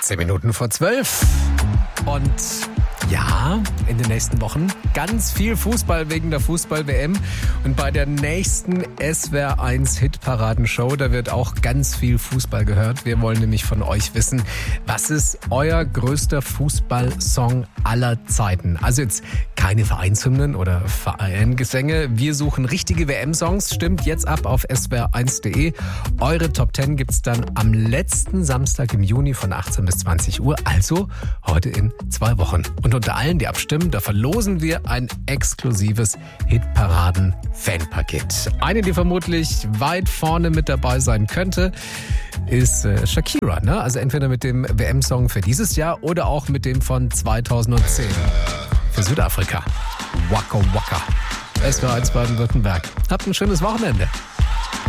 18 Minuten vor 12. Und ja, in den nächsten Wochen ganz viel Fußball wegen der Fußball-WM. Und bei der nächsten SWR1 Hitparadenshow, da wird auch ganz viel Fußball gehört. Wir wollen nämlich von euch wissen, was ist euer größter Fußballsong aller Zeiten? Also jetzt keine Vereinshymnen oder Vereingesänge. Wir suchen richtige WM-Songs. Stimmt jetzt ab auf swr1.de. Eure Top 10 gibt's dann am letzten Samstag im Juni von 18 bis 20 Uhr. Also heute in 2 Wochen. Und unter allen, die abstimmen, da verlosen wir ein exklusives Hitparaden-Fanpaket. Eine, die vermutlich weit vorne mit dabei sein könnte, ist Shakira. Ne? Also entweder mit dem WM-Song für dieses Jahr oder auch mit dem von 2010 für Südafrika. Waka Waka. SWR1 Baden-Württemberg. Habt ein schönes Wochenende.